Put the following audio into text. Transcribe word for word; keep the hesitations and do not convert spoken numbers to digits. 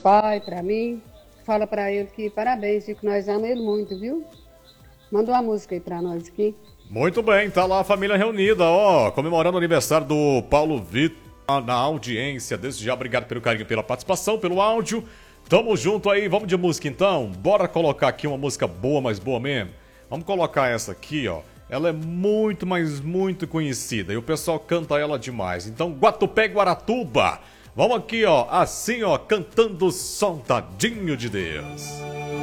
pai, para mim. Fala para ele que parabéns, e que nós amamos ele muito, viu? Manda uma música aí para nós aqui. Muito bem, tá lá a família reunida, ó, comemorando o aniversário do Paulo Vitor na audiência. Desde já, obrigado pelo carinho, pela participação, pelo áudio. Tamo junto aí, vamos de música então? Bora colocar aqui uma música boa, mas boa mesmo. Vamos colocar essa aqui, ó. Ela é muito, mas muito conhecida e o pessoal canta ela demais. Então, Guatupé Guaratuba. Vamos aqui, ó, assim, ó, cantando Soldadinho de Deus.